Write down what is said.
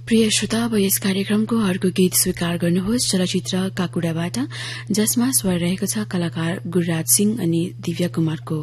प्रिय श्रोता, अब यस कार्यक्रमको अर्को गीत स्वीकार गर्नुहोस् चलचित्र काकुडाबाट, जसमा स्वर रहेको छ कलाकार गुरराज सिंह अनि दिव्या कुमारको।